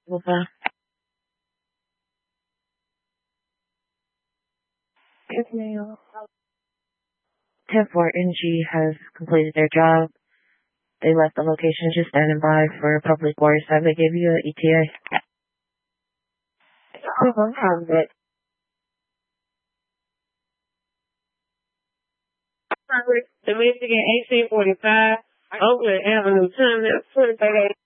Lupa. Yes, ma'am. 10-4 NG has completed their job. They left the location just standing by for public works. Have they give you an ETA? But the Michigan 1845, Oakland Avenue, time that's 2038.